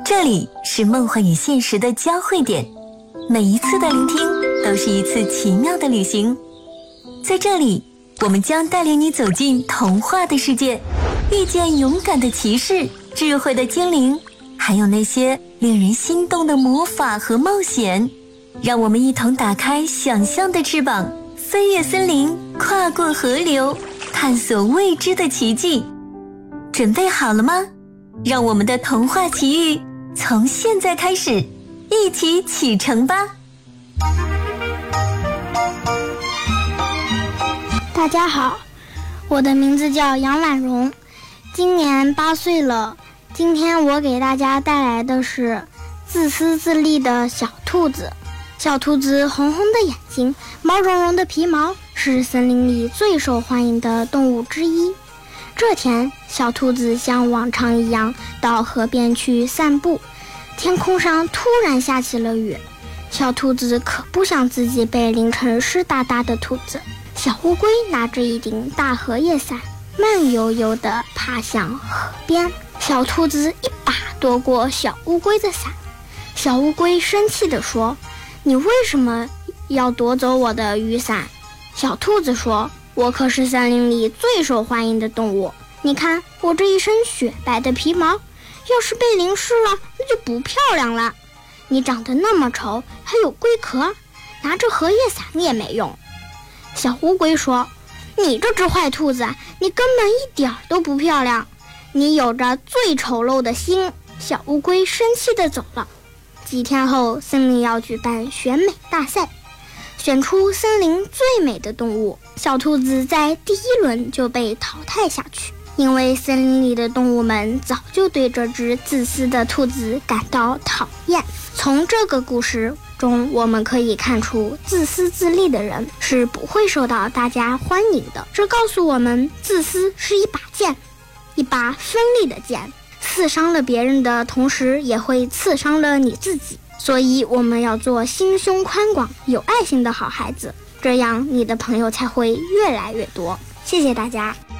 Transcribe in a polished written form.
这里是梦幻与现实的交汇点，每一次的聆听都是一次奇妙的旅行。在这里，我们将带领你走进童话的世界，遇见勇敢的骑士、智慧的精灵，还有那些令人心动的魔法和冒险。让我们一同打开想象的翅膀，飞越森林，跨过河流，探索未知的奇迹。准备好了吗？让我们的童话奇遇从现在开始，一起启程吧！ 大家好，我的名字叫杨婉蓉，今年8岁了。今天我给大家带来的是自私自利的小兔子。小兔子红红的眼睛，毛茸茸的皮毛，是森林里最受欢迎的动物之一。这天，小兔子像往常一样到河边去散步，天空上突然下起了雨。小兔子可不想自己被淋成湿哒哒的兔子。小乌龟拿着一顶大荷叶伞，慢悠悠地爬向河边。小兔子一把夺过小乌龟的伞。小乌龟生气地说：“你为什么要夺走我的雨伞？”小兔子说：“我可是森林里最受欢迎的动物，你看我这一身雪白的皮毛，要是被淋湿了，那就不漂亮了。你长得那么丑，还有龟壳，拿着荷叶伞也没用。”小乌龟说：“你这只坏兔子，你根本一点都不漂亮，你有着最丑陋的心。”小乌龟生气地走了。几天后，森林要举办选美大赛，选出森林最美的动物。小兔子在第1轮就被淘汰下去，因为森林里的动物们早就对这只自私的兔子感到讨厌。从这个故事中，我们可以看出，自私自利的人是不会受到大家欢迎的。这告诉我们，自私是一把剑，一把锋利的剑，刺伤了别人的同时，也会刺伤了你自己。所以我们要做心胸宽广、有爱心的好孩子，这样你的朋友才会越来越多。谢谢大家。